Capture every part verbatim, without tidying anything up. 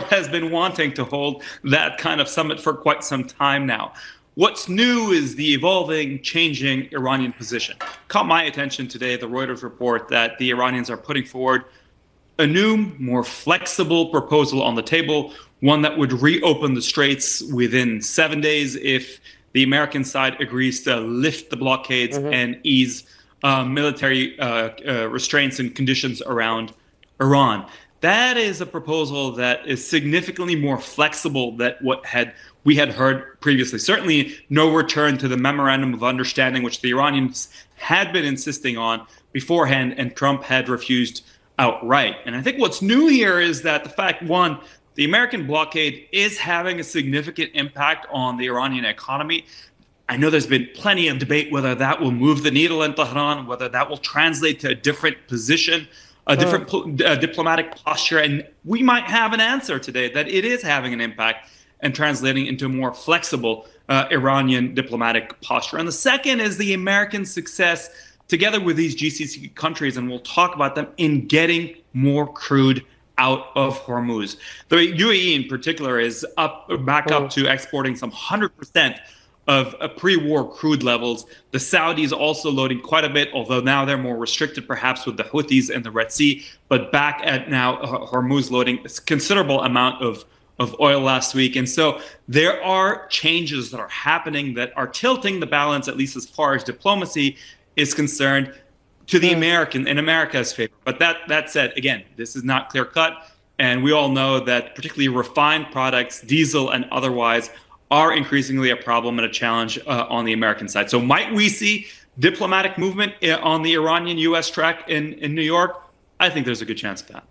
has been wanting to hold that kind of summit for quite some time now. What's new is the evolving, changing Iranian position. Caught my attention today, the Reuters report that the Iranians are putting forward a new, more flexible proposal on the table, one that would reopen the straits within seven days if the American side agrees to lift the blockades mm-hmm. and ease uh, military uh, uh, restraints and conditions around Iran. That is a proposal that is significantly more flexible than what had we had heard previously. Certainly no return to the memorandum of understanding, which the Iranians had been insisting on beforehand, and Trump had refused outright. And I think what's new here is that the fact, one, the American blockade is having a significant impact on the Iranian economy. I know there's been plenty of debate whether that will move the needle in Tehran, whether that will translate to a different position, a different uh, diplomatic posture. And we might have an answer today that it is having an impact and translating into a more flexible uh, Iranian diplomatic posture. And the second is the American success, together with these G C C countries, and we'll talk about them, in getting more crude out of Hormuz. The U A E in particular is up back up to exporting some one hundred percent of uh, pre-war crude levels. The Saudis also loading quite a bit, although now they're more restricted perhaps with the Houthis and the Red Sea, but back at now uh, Hormuz loading a considerable amount of of oil last week. And so there are changes that are happening that are tilting the balance, at least as far as diplomacy is concerned, to the American, in America's favor. But that that said, again, this is not clear cut. And we all know that particularly refined products, diesel and otherwise, are increasingly a problem and a challenge uh, on the American side. So might we see diplomatic movement on the Iranian U S track in, in New York? I think there's a good chance of that.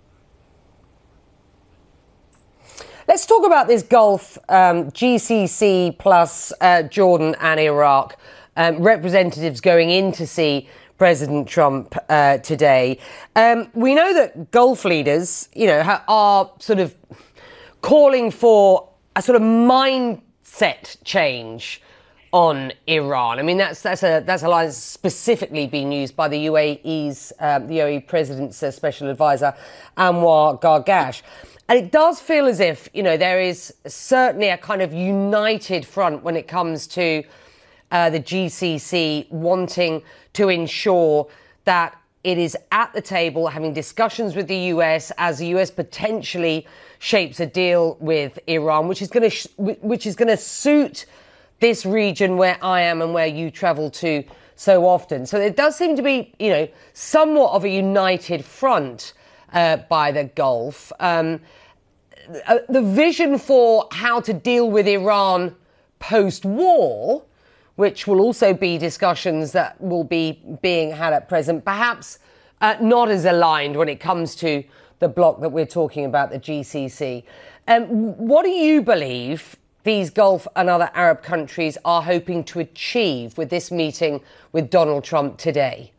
Let's talk about this Gulf, um, G C C plus uh, Jordan and Iraq. Um, representatives going in to see President Trump uh, today. Um, we know that Gulf leaders, you know, ha- are sort of calling for a sort of mindset change on Iran. I mean, that's that's a that's a line that's specifically been used by the U A E's um, the U A E President's uh, Special Advisor Anwar Gargash. And it does feel as if, you know, there is certainly a kind of united front when it comes to uh, the G C C wanting to ensure that it is at the table having discussions with the U S as the U S potentially shapes a deal with Iran, which is going to sh- which is going to suit this region where I am and where you travel to so often. So there does seem to be, you know, somewhat of a united front uh, by the Gulf. Um, uh, the vision for how to deal with Iran post-war, which will also be discussions that will be being had at present, perhaps uh, not as aligned when it comes to the bloc that we're talking about, the G C C. Um, what do you believe these Gulf and other Arab countries are hoping to achieve with this meeting with Donald Trump today?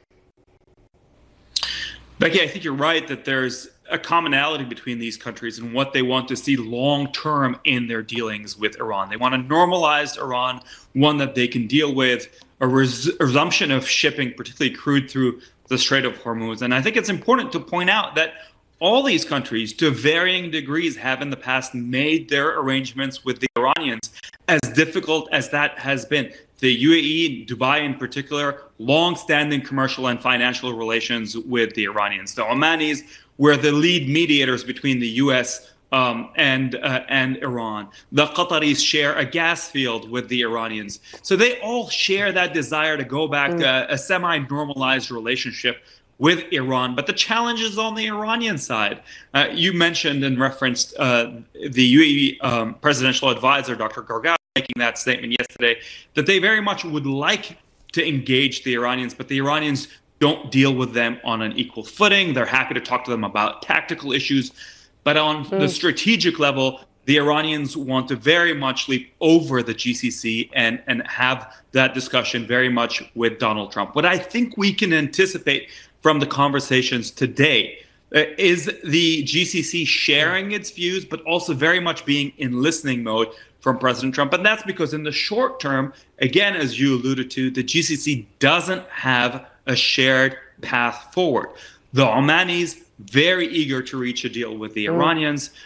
Becky, I think you're right that there's a commonality between these countries and what they want to see long-term in their dealings with Iran. They want a normalized Iran, one that they can deal with, a res- resumption of shipping, particularly crude, through the Strait of Hormuz. And I think it's important to point out that all these countries, to varying degrees, have in the past made their arrangements with the Iranians, as difficult as that has been. The U A E, Dubai in particular, long-standing commercial and financial relations with the Iranians. The Omanis were the lead mediators between the U S um, and uh, and Iran. The Qataris share a gas field with the Iranians. So they all share that desire to go back mm. to a, a semi-normalized relationship with Iran. But the challenge is on the Iranian side. Uh, you mentioned and referenced uh, the U A E um, presidential advisor, Doctor Gargash, making that statement yesterday, that they very much would like to engage the Iranians, but the Iranians don't deal with them on an equal footing. They're happy to talk to them about tactical issues. But on mm. the strategic level, the Iranians want to very much leap over the G C C and, and have that discussion very much with Donald Trump. What I think we can anticipate from the conversations today uh, is the G C C sharing its views, but also very much being in listening mode from President Trump. And that's because in the short term, again, as you alluded to, the G C C doesn't have a shared path forward. The Omanis, very eager to reach a deal with the Iranians.